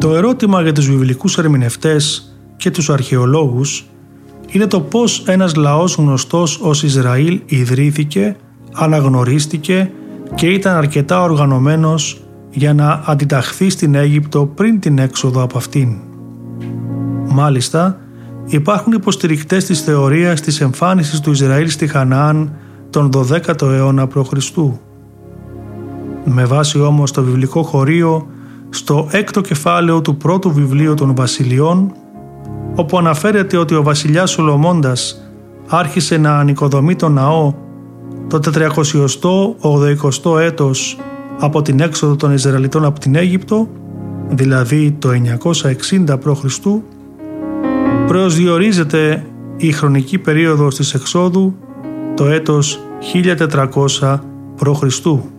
Το ερώτημα για τους βιβλικούς ερμηνευτές και τους αρχαιολόγους είναι το πώς ένας λαός γνωστός ως Ισραήλ ιδρύθηκε, αναγνωρίστηκε και ήταν αρκετά οργανωμένος για να αντιταχθεί στην Αίγυπτο πριν την έξοδο από αυτήν. Μάλιστα, υπάρχουν υποστηρικτές της θεωρίας της εμφάνισης του Ισραήλ στη Χαναάν τον 12ο αιώνα π.Χ. Με βάση όμως το βιβλικό χωρίο στο 6ο κεφάλαιο του πρώτου βιβλίου των Βασιλειών, όπου αναφέρεται ότι ο βασιλιάς Σολομώντας άρχισε να ανοικοδομεί τον ναό το 480 έτος από την έξοδο των Ισραηλιτών από την Αίγυπτο, δηλαδή το 960 π.Χ., προσδιορίζεται η χρονική περίοδος της εξόδου το έτος 1400 π.Χ.